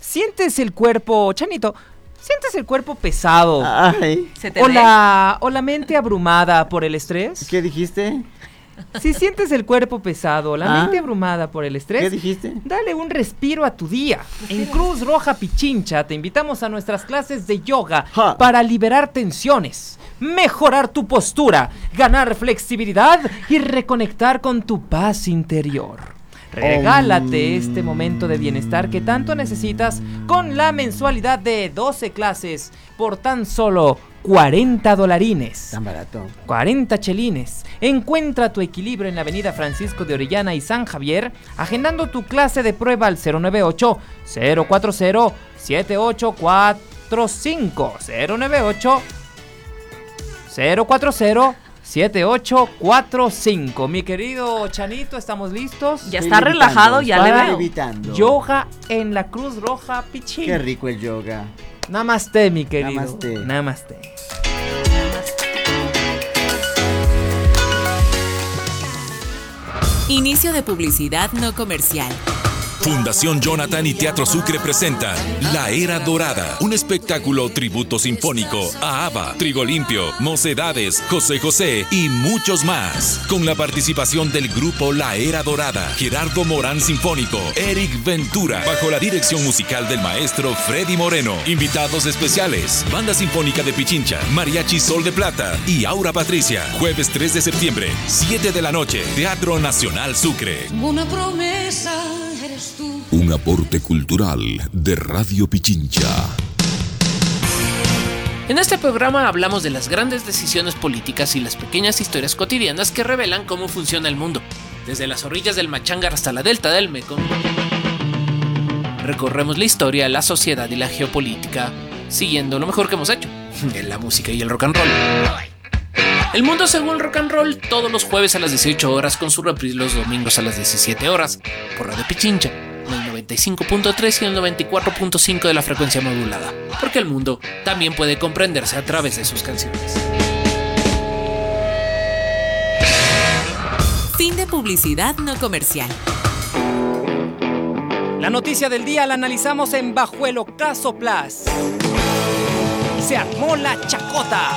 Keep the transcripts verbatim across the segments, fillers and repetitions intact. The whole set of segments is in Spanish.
¿Sientes el cuerpo, Chanito? ¿Sientes el cuerpo pesado? Ay. ¿Se te ¿O ve? la, o la mente abrumada por el estrés? ¿Qué dijiste? Si sientes el cuerpo pesado, la Ah. mente abrumada por el estrés, ¿Qué dijiste? dale un respiro a tu día. En Cruz Roja Pichincha te invitamos a nuestras clases de yoga Ja. para liberar tensiones, mejorar tu postura, ganar flexibilidad y reconectar con tu paz interior. Regálate Om. este momento de bienestar que tanto necesitas con la mensualidad de doce clases por tan solo cuarenta dolarines. Tan barato. cuarenta chelines. Encuentra tu equilibrio en la avenida Francisco de Orellana y San Javier, agendando tu clase de prueba al cero nueve ocho, cero cuatro cero, siete ocho cuatro cinco, cero nueve ocho, cero cuatro cero, siete ocho cuatro cinco. Mi querido Chanito, ¿estamos listos? Ya Estoy está levitando, relajado, ya le estoy veo. levitando. Yoga en la Cruz Roja Pichín. Qué rico el yoga. Namaste, mi querido. Namaste. Namaste. Inicio de publicidad no comercial. Fundación Jonathan y Teatro Sucre presentan La Era Dorada, un espectáculo tributo sinfónico a ABBA, Trigo Limpio, Mocedades, José José y muchos más. Con la participación del grupo La Era Dorada, Gerardo Morán Sinfónico, Eric Ventura, bajo la dirección musical del maestro Freddy Moreno. Invitados especiales, Banda Sinfónica de Pichincha, Mariachi Sol de Plata y Aura Patricia. Jueves tres de septiembre, siete de la noche, Teatro Nacional Sucre. Una promesa eres tú. Un aporte cultural de Radio Pichincha. En este programa hablamos de las grandes decisiones políticas y las pequeñas historias cotidianas que revelan cómo funciona el mundo. Desde las orillas del Machangar hasta la delta del Mekong, recorremos la historia, la sociedad y la geopolítica, siguiendo lo mejor que hemos hecho, en la música y el rock and roll. El mundo según el rock and roll, todos los jueves a las dieciocho horas, con su reprise los domingos a las diecisiete horas, por Radio Pichincha, en el noventa y cinco punto tres y el noventa y cuatro punto cinco de la frecuencia modulada, porque el mundo también puede comprenderse a través de sus canciones. Fin de publicidad no comercial. La noticia del día la analizamos en Bajo el Ocaso Plus. Se armó la chacota.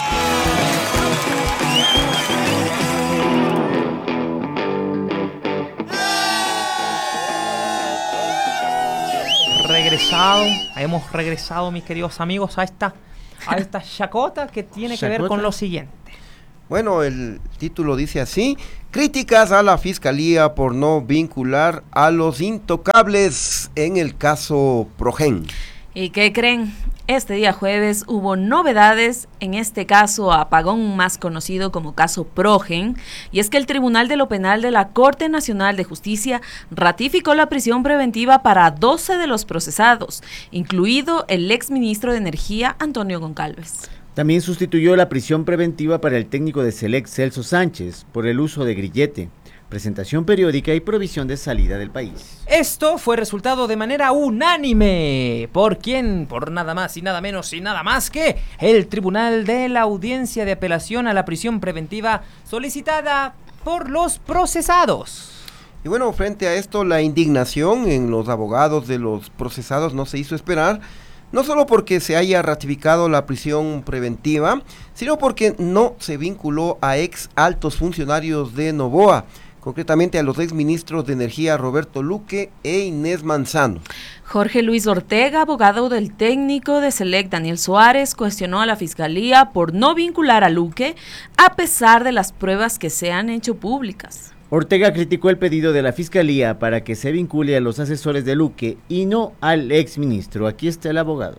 Regresado, hemos regresado, mis queridos amigos, a esta, a esta chacota que tiene que ver ¿Chacota? con lo siguiente. Bueno, el título dice así: críticas a la fiscalía por no vincular a los intocables en el caso Progen. ¿Y qué creen? Este día jueves hubo novedades en este caso apagón más conocido como caso Progen, y es que el Tribunal de lo Penal de la Corte Nacional de Justicia ratificó la prisión preventiva para doce de los procesados, incluido el exministro de Energía Antonio Goncalves. También sustituyó la prisión preventiva para el técnico de Select Celso Sánchez por el uso de grillete, presentación periódica y provisión de salida del país. Esto fue resultado de manera unánime. ¿Por quién? Por nada más y nada menos y nada más que el Tribunal de la Audiencia de Apelación a la Prisión Preventiva solicitada por los procesados. Y bueno, frente a esto, la indignación en los abogados de los procesados no se hizo esperar, no solo porque se haya ratificado la prisión preventiva, sino porque no se vinculó a ex altos funcionarios de Novoa, concretamente a los exministros de Energía Roberto Luque e Inés Manzano. Jorge Luis Ortega, abogado del técnico de Select Daniel Suárez, cuestionó a la Fiscalía por no vincular a Luque a pesar de las pruebas que se han hecho públicas. Ortega criticó el pedido de la Fiscalía para que se vincule a los asesores de Luque y no al exministro. Aquí está el abogado.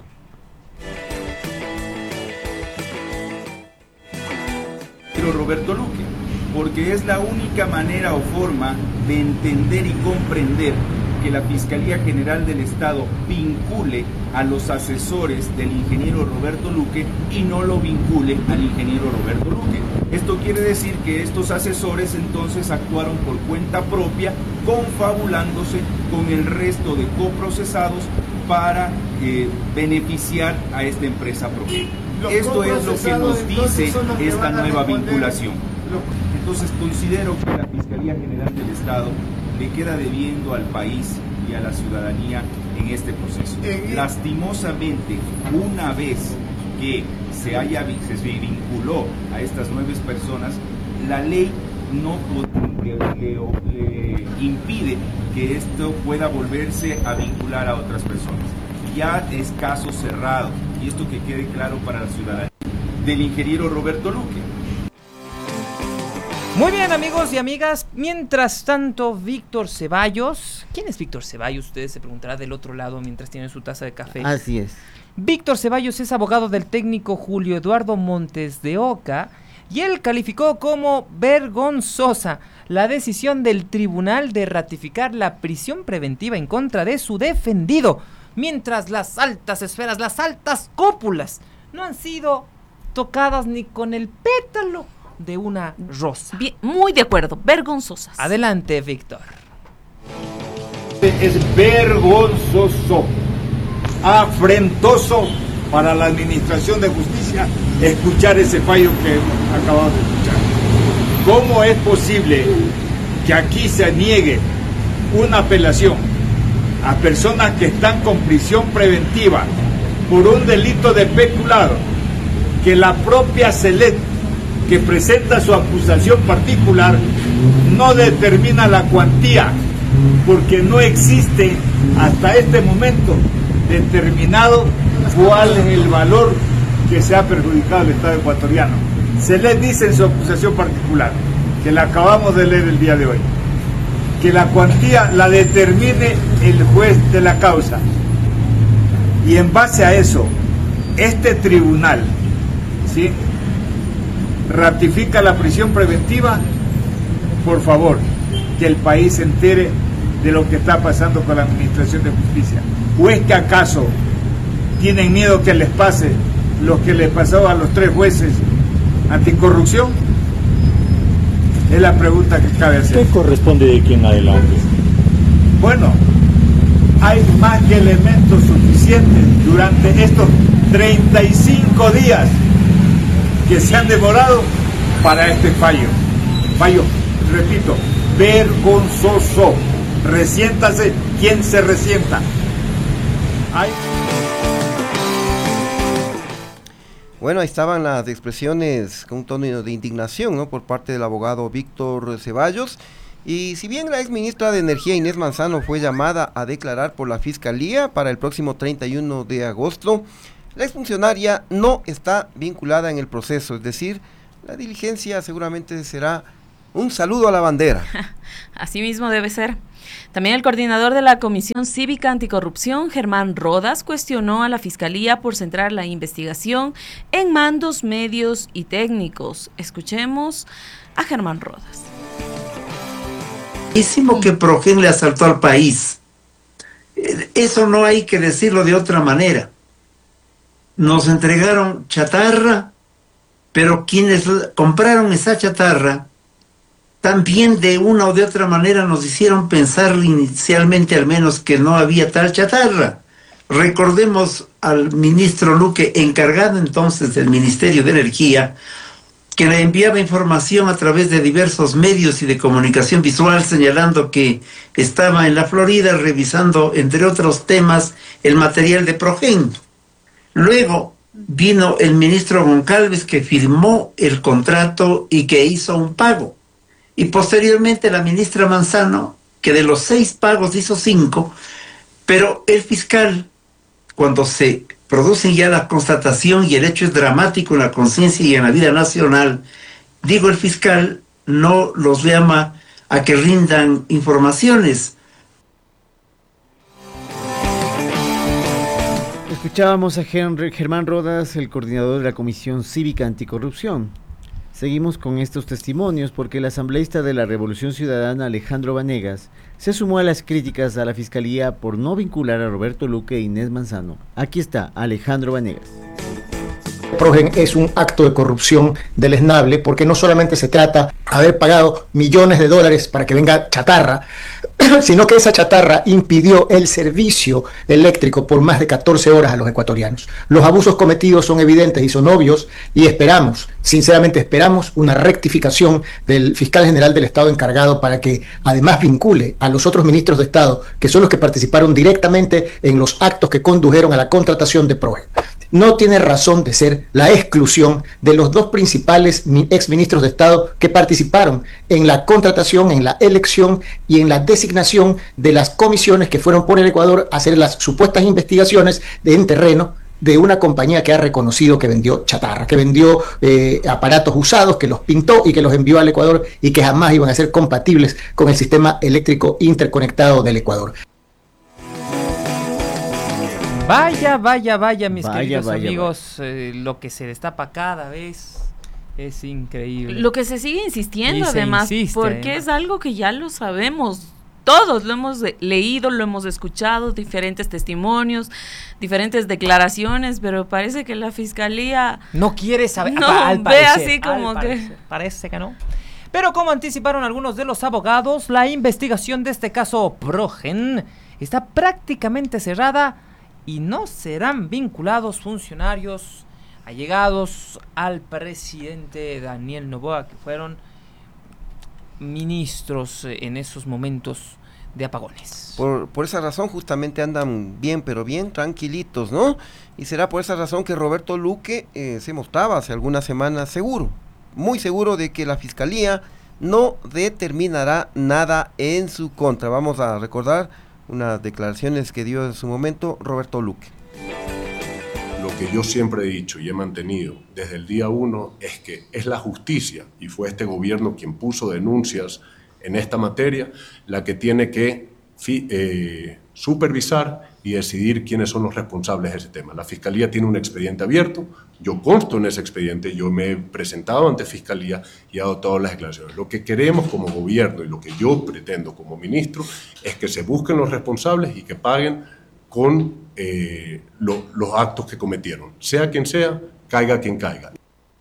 Pero Roberto Luque, porque es la única manera o forma de entender y comprender que la Fiscalía General del Estado vincule a los asesores del ingeniero Roberto Luque y no lo vincule al ingeniero Roberto Luque. Esto quiere decir que estos asesores entonces actuaron por cuenta propia, confabulándose con el resto de coprocesados para eh, beneficiar a esta empresa propia. Esto es lo que nos dice esta nueva vinculación. Entonces considero que la Fiscalía General del Estado le queda debiendo al país y a la ciudadanía en este proceso. Lastimosamente, una vez que se haya se vinculó a estas nueve personas, la ley no le, le, le impide que esto pueda volverse a vincular a otras personas. Ya es caso cerrado, y esto que quede claro para la ciudadanía, del ingeniero Roberto Luque. Muy bien, amigos y amigas, mientras tanto, Víctor Ceballos, ¿quién es Víctor Ceballos? Ustedes se preguntarán del otro lado mientras tienen su taza de café. Así es. Víctor Ceballos es abogado del técnico Julio Eduardo Montes de Oca, y él calificó como vergonzosa la decisión del tribunal de ratificar la prisión preventiva en contra de su defendido, mientras las altas esferas, las altas cúpulas, no han sido tocadas ni con el pétalo de una rosa. Bien, muy de acuerdo, vergonzosas. Adelante, Víctor. Es vergonzoso, afrentoso para la Administración de Justicia escuchar ese fallo que acabamos de escuchar. ¿Cómo es posible que aquí se niegue una apelación a personas que están con prisión preventiva por un delito de peculado, que la propia SELEC, que presenta su acusación particular, no determina la cuantía, porque no existe hasta este momento determinado cuál es el valor que se ha perjudicado al Estado ecuatoriano? SELEC dice en su acusación particular, que la acabamos de leer el día de hoy, que la cuantía la determine el juez de la causa, y en base a eso este tribunal, ¿sí?, ratifica la prisión preventiva. Por favor, que el país se entere de lo que está pasando con la Administración de Justicia. ¿O es que acaso tienen miedo que les pase lo que les pasó a los tres jueces anticorrupción? Es la pregunta que cabe hacer. ¿Qué corresponde de aquí en adelante? Bueno, hay más que elementos suficientes durante estos treinta y cinco días que se han demorado para este fallo. Fallo, repito, vergonzoso. Resiéntase quien se resienta. Hay... Bueno, ahí estaban las expresiones con un tono de indignación, ¿no?, por parte del abogado Víctor Ceballos. Y si bien la ex ministra de Energía Inés Manzano fue llamada a declarar por la Fiscalía para el próximo treinta y uno de agosto, la exfuncionaria no está vinculada en el proceso, es decir, la diligencia seguramente será un saludo a la bandera. Así mismo debe ser. También el coordinador de la Comisión Cívica Anticorrupción, Germán Rodas, cuestionó a la Fiscalía por centrar la investigación en mandos medios y técnicos. Escuchemos a Germán Rodas. Hicimos que Progen le asaltó al país. Eso no hay que decirlo de otra manera. Nos entregaron chatarra, pero quienes compraron esa chatarra también de una o de otra manera nos hicieron pensar inicialmente al menos que no había tal chatarra. Recordemos al ministro Luque, encargado entonces del Ministerio de Energía, que le enviaba información a través de diversos medios y de comunicación visual señalando que estaba en la Florida revisando, entre otros temas, el material de Progen. Luego vino el ministro Goncalves, que firmó el contrato y que hizo un pago. Y posteriormente la ministra Manzano, que de los seis pagos hizo cinco, pero el fiscal, cuando se producen ya la constatación y el hecho es dramático en la conciencia y en la vida nacional, digo, el fiscal no los llama a que rindan informaciones. Escuchábamos a Henry, Germán Rodas, el coordinador de la Comisión Cívica Anticorrupción. Seguimos con estos testimonios porque el asambleísta de la Revolución Ciudadana, Alejandro Vanegas, se sumó a las críticas a la Fiscalía por no vincular a Roberto Luque e Inés Manzano. Aquí está Alejandro Vanegas. Progen es un acto de corrupción deleznable porque no solamente se trata de haber pagado millones de dólares para que venga chatarra, sino que esa chatarra impidió el servicio eléctrico por más de catorce horas a los ecuatorianos. Los abusos cometidos son evidentes y son obvios y esperamos, sinceramente esperamos, una rectificación del fiscal general del Estado encargado para que además vincule a los otros ministros de Estado, que son los que participaron directamente en los actos que condujeron a la contratación de Progen. No tiene razón de ser la exclusión de los dos principales exministros de Estado que participaron en la contratación, en la elección y en la designación de las comisiones que fueron por el Ecuador a hacer las supuestas investigaciones de, en terreno de una compañía que ha reconocido que vendió chatarra, que vendió eh, aparatos usados, que los pintó y que los envió al Ecuador y que jamás iban a ser compatibles con el sistema eléctrico interconectado del Ecuador. Vaya, vaya, vaya, mis Vaya, queridos vaya, amigos, eh, lo que se destapa cada vez es increíble. Lo que se sigue insistiendo Y se además, insiste, porque ¿no? es algo que ya lo sabemos. Todos lo hemos de- leído, lo hemos escuchado, diferentes testimonios, diferentes declaraciones, pero parece que la fiscalía No quiere saber, no pa- al ve parecer, así como al que parecer, parece que no. Pero como anticiparon algunos de los abogados, la investigación de este caso Progen está prácticamente cerrada y no serán vinculados funcionarios allegados al presidente Daniel Noboa, que fueron ministros en esos momentos de apagones. Por, por esa razón justamente andan bien, pero bien tranquilitos, ¿no? Y será por esa razón que Roberto Luque eh, se mostraba hace algunas semanas seguro, muy seguro de que la Fiscalía no determinará nada en su contra. Vamos a recordar unas declaraciones que dio en su momento Roberto Luque. Lo que yo siempre he dicho y he mantenido desde el día uno es que es la justicia, y fue este gobierno quien puso denuncias en esta materia, la que tiene que fi, eh, supervisar y decidir quiénes son los responsables de ese tema. La Fiscalía tiene un expediente abierto, yo consto en ese expediente, yo me he presentado ante Fiscalía y he dado todas las declaraciones. Lo que queremos como gobierno y lo que yo pretendo como ministro es que se busquen los responsables y que paguen con eh, lo, los actos que cometieron. Sea quien sea, caiga quien caiga.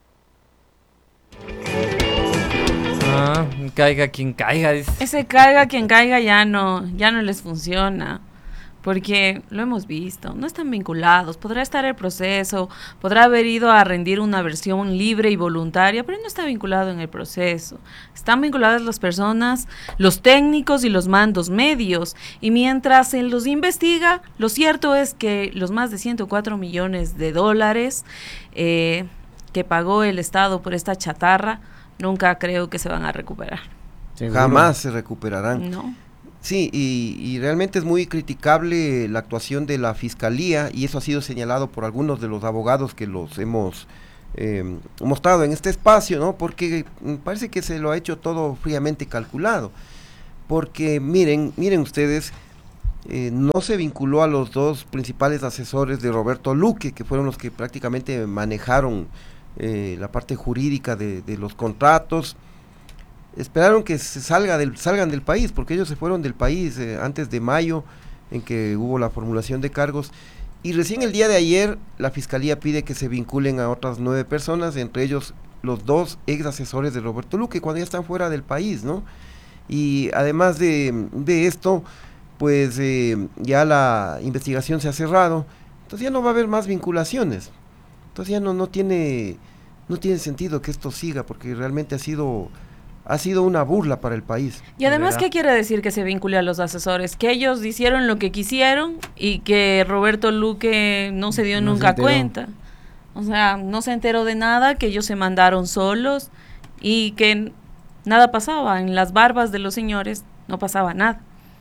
Ah, caiga quien caiga. Dice. ese caiga quien caiga ya no, ya no les funciona. Porque lo hemos visto, no están vinculados, podrá estar el proceso, podrá haber ido a rendir una versión libre y voluntaria, pero no está vinculado en el proceso. Están vinculadas las personas, los técnicos y los mandos medios, y mientras se los investiga, lo cierto es que los más de ciento cuatro millones de dólares eh, que pagó el Estado por esta chatarra, nunca creo que se van a recuperar. ¿Seguro? Jamás se recuperarán. No. Sí, y, y realmente es muy criticable la actuación de la Fiscalía, y eso ha sido señalado por algunos de los abogados que los hemos eh, mostrado en este espacio, ¿no? Porque parece que se lo ha hecho todo fríamente calculado, porque miren, miren ustedes, eh, no se vinculó a los dos principales asesores de Roberto Luque, que fueron los que prácticamente manejaron eh, la parte jurídica de, de los contratos. Esperaron que se salga del, salgan del país, porque ellos se fueron del país eh, antes de mayo, en que hubo la formulación de cargos, y recién el día de ayer la Fiscalía pide que se vinculen a otras nueve personas, entre ellos los dos ex asesores de Roberto Luque, cuando ya están fuera del país, ¿no? Y además de, de esto, pues eh, ya la investigación se ha cerrado, entonces ya no va a haber más vinculaciones, entonces ya no, no tiene, no tiene sentido que esto siga, porque realmente ha sido... ha sido una burla para el país. Y además, ¿qué quiere decir que se vincule a los asesores? Que ellos hicieron lo que quisieron y que Roberto Luque no se dio No nunca se enteró. cuenta. O sea, no se enteró de nada, que ellos se mandaron solos y que nada pasaba. En las barbas de los señores no pasaba nada.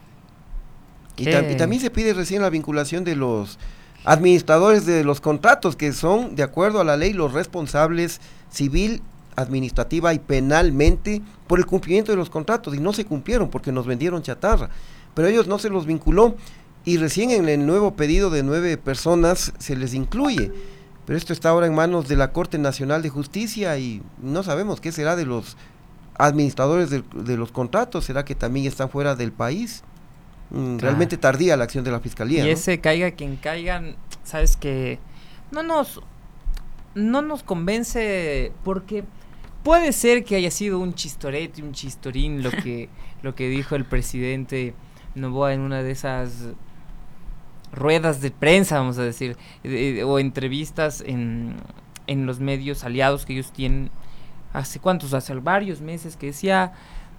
Y, tam- y también se pide recién la vinculación de los administradores de los contratos, que son, de acuerdo a la ley, los responsables civil, administrativa y penalmente por el cumplimiento de los contratos, y no se cumplieron porque nos vendieron chatarra, pero ellos no se los vinculó, y recién en el nuevo pedido de nueve personas se les incluye, pero esto está ahora en manos de la Corte Nacional de Justicia y no sabemos qué será de los administradores de, de los contratos. ¿Será que también están fuera del país? Mm, Claro. Realmente tardía la acción de la Fiscalía, Y ¿no? ese caiga quien caiga, sabes que no nos no nos convence porque puede ser que haya sido un chistorete, un chistorín lo que, lo que dijo el presidente Noboa en una de esas ruedas de prensa, vamos a decir, eh, o entrevistas en, en los medios aliados que ellos tienen. Hace cuántos, hace varios meses, que decía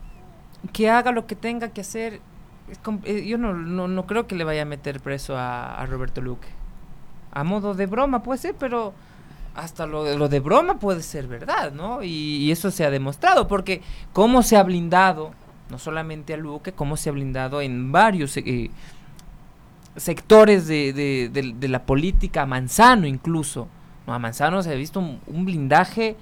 que haga lo que tenga que hacer. Es eh, yo no, no, no creo que le vaya a meter preso a, a Roberto Luque. A modo de broma puede ser, pero hasta lo, lo de broma puede ser verdad, ¿no? Y, y eso se ha demostrado, porque cómo se ha blindado, no solamente a Luque, cómo se ha blindado en varios eh, sectores de, de, de, de la política, a Manzano incluso. No, a Manzano se ha visto un, un blindaje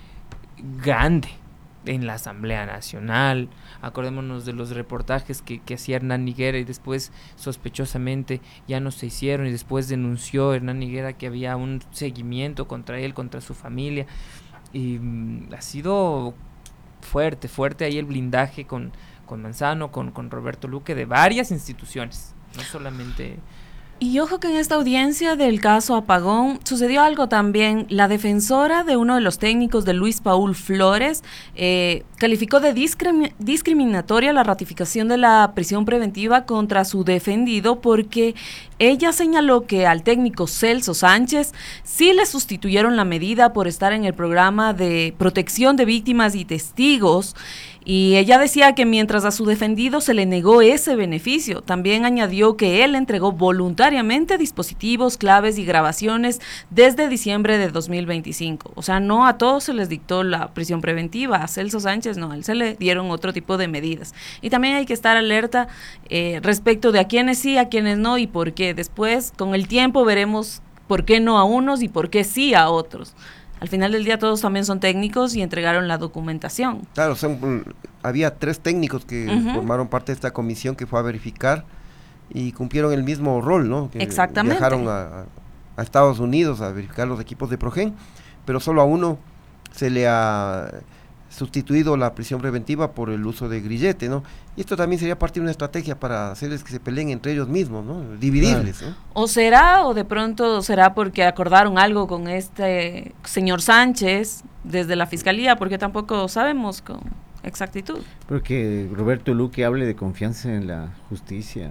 grande en la Asamblea Nacional. Acordémonos de los reportajes que, que hacía Hernán Higuera y después sospechosamente ya no se hicieron, y después denunció Hernán Higuera que había un seguimiento contra él, contra su familia, y mm, ha sido fuerte, fuerte ahí el blindaje con, con Manzano, con, con Roberto Luque, de varias instituciones, no solamente... Y ojo que en esta audiencia del caso Apagón sucedió algo también. La defensora de uno de los técnicos de Luis Paul Flores eh, calificó de discrimi- discriminatoria la ratificación de la prisión preventiva contra su defendido, porque ella señaló que al técnico Celso Sánchez sí le sustituyeron la medida por estar en el programa de protección de víctimas y testigos. Y ella decía que mientras a su defendido se le negó ese beneficio, también añadió que él entregó voluntariamente dispositivos, claves y grabaciones desde diciembre de dos mil veinticinco. O sea, no a todos se les dictó la prisión preventiva, a Celso Sánchez no, a él se le dieron otro tipo de medidas. Y también hay que estar alerta eh, respecto de a quiénes sí, a quiénes no y por qué. Después, con el tiempo, veremos por qué no a unos y por qué sí a otros. Al final del día todos también son técnicos y entregaron la documentación. Claro, son, había tres técnicos que uh-huh. formaron parte de esta comisión que fue a verificar y cumplieron el mismo rol, ¿no? Que exactamente. Viajaron a, a Estados Unidos a verificar los equipos de Progen, pero solo a uno se le ha sustituido la prisión preventiva por el uso de grillete, ¿no? Y esto también sería parte de una estrategia para hacerles que se peleen entre ellos mismos, ¿no? Dividirles, ¿no? O será, o de pronto será porque acordaron algo con este señor Sánchez desde la fiscalía, porque tampoco sabemos con exactitud. Porque Roberto Luque hable de confianza en la justicia.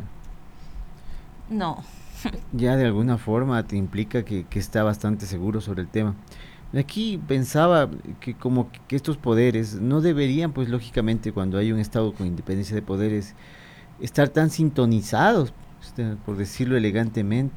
No. Ya de alguna forma te implica que, que está bastante seguro sobre el tema. Aquí pensaba que como que estos poderes no deberían, pues lógicamente cuando hay un Estado con independencia de poderes, estar tan sintonizados, por decirlo elegantemente.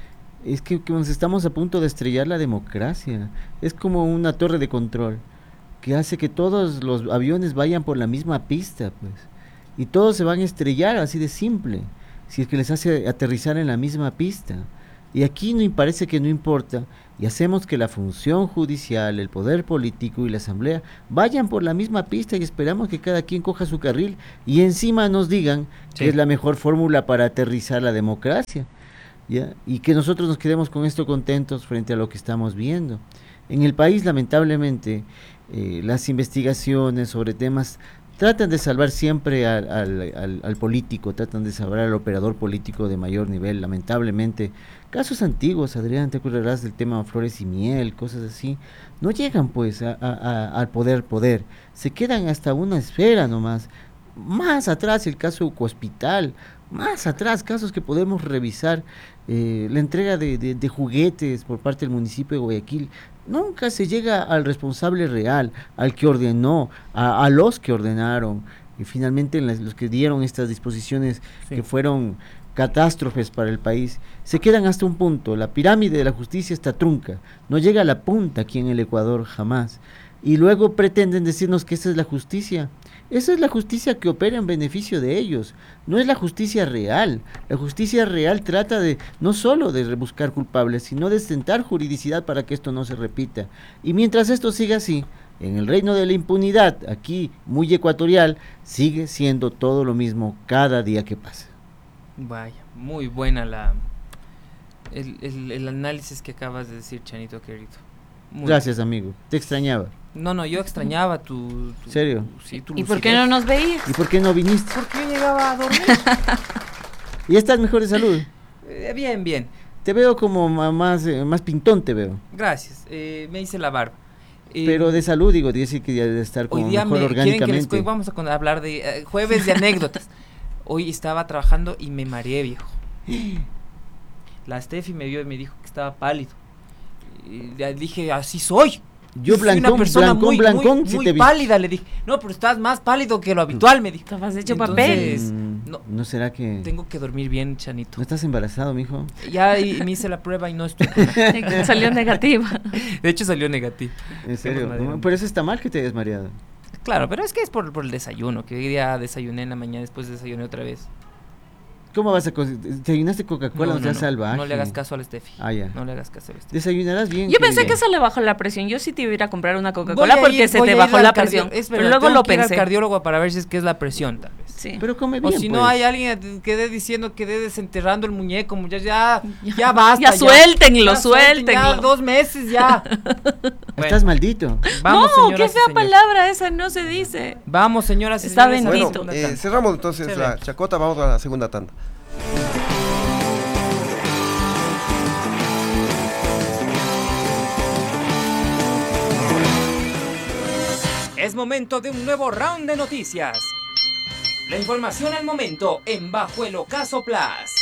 Es que, que nos estamos a punto de estrellar la democracia. Es como una torre de control que hace que todos los aviones vayan por la misma pista, pues, y todos se van a estrellar, así de simple, si es que les hace aterrizar en la misma pista. Y aquí no parece que no importa, y hacemos que la función judicial, el poder político y la asamblea vayan por la misma pista y esperamos que cada quien coja su carril y encima nos digan sí. que es la mejor fórmula para aterrizar la democracia, ¿ya? Y que nosotros nos quedemos con esto contentos frente a lo que estamos viendo. En el país, lamentablemente, eh, las investigaciones sobre temas tratan de salvar siempre al, al, al, al político, tratan de salvar al operador político de mayor nivel, lamentablemente. Casos antiguos, Adrián, te acordarás del tema Flores y Miel, cosas así, no llegan pues a, a, a, al poder poder, se quedan hasta una esfera nomás. Más atrás el caso Hospital, más atrás casos que podemos revisar, eh, la entrega de, de, de juguetes por parte del municipio de Guayaquil. Nunca se llega al responsable real, al que ordenó, a, a los que ordenaron, y finalmente las, los que dieron estas disposiciones sí. que fueron catástrofes para el país, se quedan hasta un punto. La pirámide de la justicia está trunca, no llega a la punta aquí en el Ecuador jamás, y luego pretenden decirnos que esa es la justicia. Esa es la justicia que opera en beneficio de ellos, no es la justicia real. La justicia real trata de no solo de rebuscar culpables, sino de sentar juridicidad para que esto no se repita. Y mientras esto siga así, en el reino de la impunidad, aquí muy ecuatorial, sigue siendo todo lo mismo cada día que pasa. Vaya, muy buena la el, el, el análisis que acabas de decir, Chanito querido. Muy Gracias, bien. amigo. Te extrañaba. No, no, yo extrañaba tu... tu ¿Serio? Tu, sí, tu ¿Y por qué no nos veías? ¿Y por qué no viniste? Porque yo llegaba a dormir. ¿Y estás mejor de salud? Eh, bien, bien. Te veo como ma- más, eh, más pintón, te veo. Gracias, eh, me hice la barba. Eh, Pero de salud, digo, dice que ya debe estar como Hoy día mejor me quieren que les orgánicamente. cuente, vamos a con- hablar de eh, jueves de anécdotas. Hoy estaba trabajando y me mareé, viejo. La Steffi me vio y me dijo que estaba pálido. Y le dije, así soy. Yo soy blancón, blancón, blancón, muy, sí muy te vi. pálida, le dije. No, pero estás más pálido que lo habitual, me dijo. Estabas hecho Entonces, papel. Mm, no, ¿No será que tengo que dormir bien, Chanito. no estás embarazado, mijo? Ya y, me hice la prueba y no estoy con nada. Salió negativa. De hecho salió negativo. En serio, Tengo madera. no, por eso está mal que te hayas mareado. Claro, pero es que es por, por el desayuno, que hoy día desayuné en la mañana, después desayuné otra vez. ¿Cómo vas a co- desayunaste Coca-Cola? No, seas salvaje. No le hagas caso al Steffi. Ah, ya. No le hagas caso al Steffi. Desayunarás bien. Yo pensé querida. que eso le bajó la presión. Yo sí te iba a ir a comprar una Voy Coca-Cola a porque ir- se voy te a ir bajó al la cardio- presión. es Pero verdad, luego tengo lo que ir al pensé. cardiólogo para ver si es que es la presión, tal vez. Sí. Pero come O bien, si pues. no hay alguien que dé diciendo que dé desenterrando el muñeco, ya, ya, ya basta. Ya suéltenlo, Ya suelten, suéltenlo. Ya, dos meses ya. Estás maldito. Vamos, No, señoras qué y fea señores. palabra esa, no se dice. Vamos, señoras y Está señores. a la bendito. Bueno, segunda eh, tanda. cerramos entonces la Excelente. chacota, vamos a la segunda tanda. Es momento de un nuevo round de noticias. La información al momento en Bajo el Ocaso Plus.